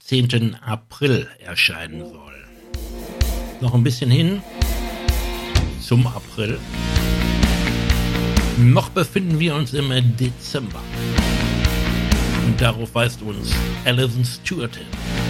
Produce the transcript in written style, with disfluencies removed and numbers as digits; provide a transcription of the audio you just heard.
16. April erscheinen soll. Noch ein bisschen hin zum April. Noch befinden wir uns im Dezember. Und darauf weist uns Alison Stewart hin.